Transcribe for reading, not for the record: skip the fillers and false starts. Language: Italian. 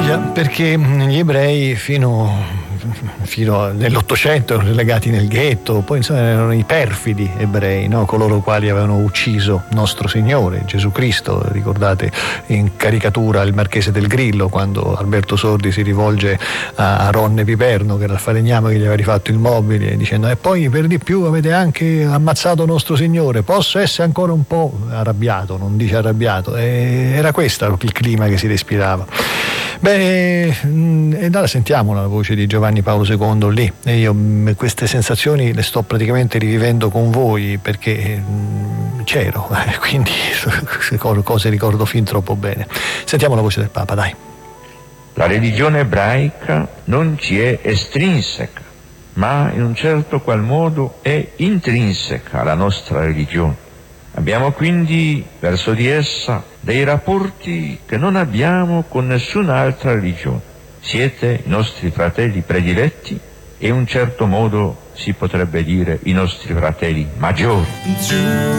Perché gli ebrei fino nell'Ottocento erano relegati nel ghetto, poi insomma erano i perfidi ebrei, no? Coloro quali avevano ucciso nostro Signore Gesù Cristo. Ricordate in caricatura il Marchese del Grillo, quando Alberto Sordi si rivolge a Ronne Piperno, che era il falegname che gli aveva rifatto il mobile, dicendo: e poi per di più avete anche ammazzato nostro Signore, posso essere ancora un po' arrabbiato, non dice arrabbiato, era questo il clima che si respirava. Beh, e allora sentiamo la voce di Giovanni Paolo II lì, e io queste sensazioni le sto praticamente rivivendo con voi, perché c'ero, quindi cose ricordo fin troppo bene. Sentiamo la voce del Papa, dai. La religione ebraica non ci è estrinseca, ma in un certo qual modo è intrinseca alla nostra religione. Abbiamo quindi verso di essa dei rapporti che non abbiamo con nessun'altra religione. Siete i nostri fratelli prediletti e in un certo modo si potrebbe dire i nostri fratelli maggiori.